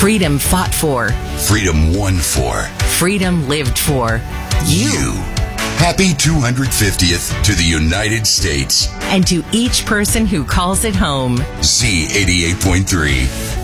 Freedom fought for. Freedom won for. Freedom lived for. You. Happy 250th to the United States. And to each person who calls it home. Z88.3.